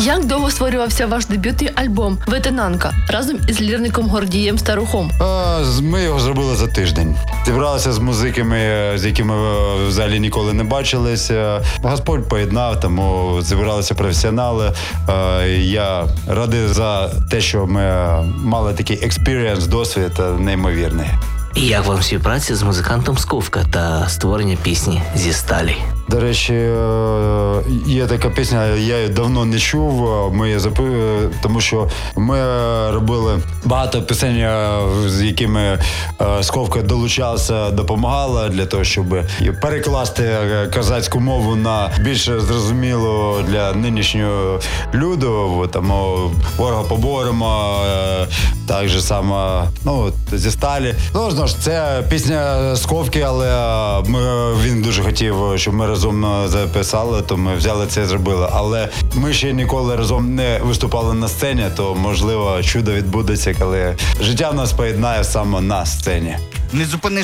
Як довго створювався ваш дебютний альбом «Ветенанка» разом із лірником Гордієм Старухом? Ми його зробили за тиждень. Зібралися з музиками, з якими взагалі ніколи не бачилися. Господь поєднав, тому зібралися професіонали. Я радий за те, що ми мали такий експірієнс, досвід неймовірний. І як вам співпраця з музикантом Скуфка та створення пісні «Зі сталі»? До речі, є така пісня, я її давно не чув, тому що ми робили багато пісень, з якими Скуфка долучався, допомагала для того, щоб перекласти козацьку мову на більш зрозумілу для нинішнього люду. Тому ворога поборемо, так же само, зі сталі. Знову ж, це пісня Скуфки, але він дуже хотів, щоб ми разом записали, то ми взяли це і зробили. Але ми ще ніколи разом не виступали на сцені, то, можливо, чудо відбудеться, коли життя нас поєднає саме на сцені. Не зупиниш